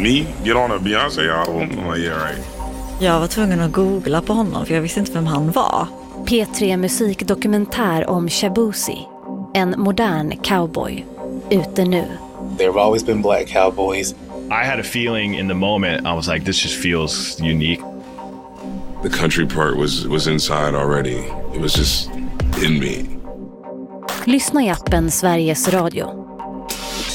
me get on a Beyoncé album? I'm like, yeah, right. Jag var tvungen att googla på honom för jag visste inte vem han var. P3 musikdokumentär om Shaboozey, en modern cowboy, ute nu. There have always been black cowboys. I had a feeling in the moment, I was like, this just feels unique. The country part was inside already. It was just in me. Lyssna i appen Sveriges Radio.